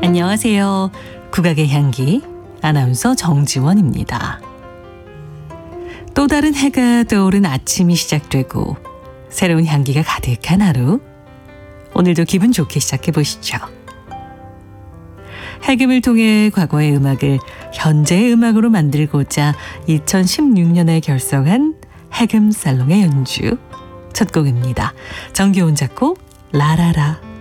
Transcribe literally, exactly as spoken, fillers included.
안녕하세요. 국악의 향기 아나운서 정지원입니다. 또 다른 해가 떠오른 아침이 시작되고 새로운 향기가 가득한 하루. 오늘도 기분 좋게 시작해 보시죠. 해금을 통해 과거의 음악을 현재의 음악으로 만들고자 이천십육 년에 결성한 해금 살롱의 연주 첫 곡입니다. 정겨운 작곡 라라라.